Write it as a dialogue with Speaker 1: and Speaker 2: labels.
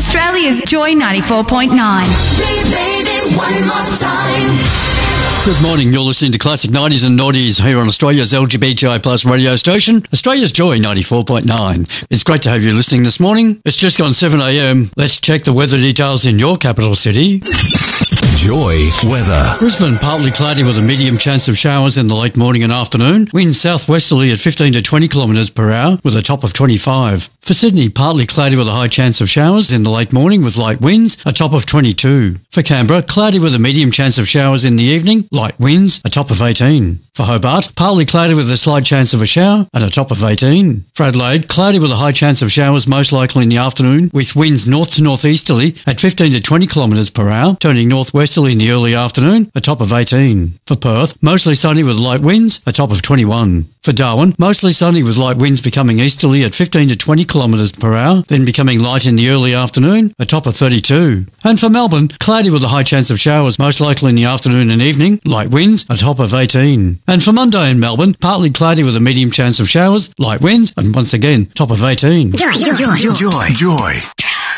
Speaker 1: Australia's Joy 94.9.
Speaker 2: Baby, one more time.
Speaker 3: Good morning, you're listening to Classic 90s and Noughties here on Australia's LGBTI plus radio station, Australia's Joy 94.9. It's great to have you listening this morning. It's just gone 7am. Let's check the weather details in your capital city.
Speaker 4: Joy weather.
Speaker 3: Brisbane, partly cloudy with a medium chance of showers in the late morning and afternoon. Winds southwesterly at 15 to 20 kilometres per hour with a top of 25. For Sydney, partly cloudy with a high chance of showers in the late morning with light winds, a top of 22. For Canberra, cloudy with a medium chance of showers in the evening, light winds, a top of 18. For Hobart, partly cloudy with a slight chance of a shower and a top of 18. For Adelaide, cloudy with a high chance of showers most likely in the afternoon with winds north to northeasterly at 15 to 20 kilometres per hour, turning northwesterly in the early afternoon, a top of 18. For Perth, mostly sunny with light winds, a top of 21. For Darwin, mostly sunny with light winds becoming easterly at 15 to 20 kilometres per hour, then becoming light in the early afternoon, a top of 32. And for Melbourne, cloudy with a high chance of showers most likely in the afternoon and evening, light winds, a top of 18. And for Monday in Melbourne, partly cloudy with a medium chance of showers, light winds, and once again, top of 18.
Speaker 2: Joy.